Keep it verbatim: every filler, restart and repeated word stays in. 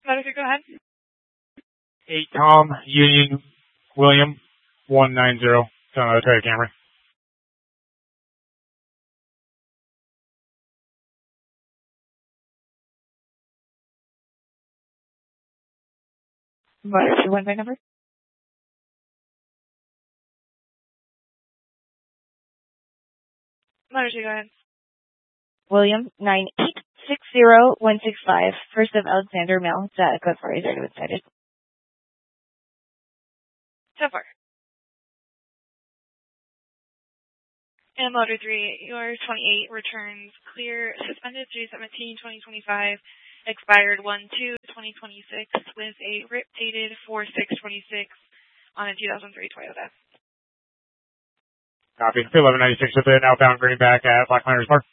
Motor three, go ahead. eight Tom, Union, William, one nine zero. It's on the Toyota Camry. Motor three, one by number. Motor two, go ahead. William, nine eight six zero one six five. First of Alexander Mill. It's uh, code four eight zero excited. So far. And Motor three, your twenty-eight returns clear, suspended three seventeen twenty twenty-five, expired one two twenty twenty-six with a R I P dated four six twenty-six on a two thousand three Toyota. Copy. eleven ninety-six with an outbound Greenback at Black Miners Park.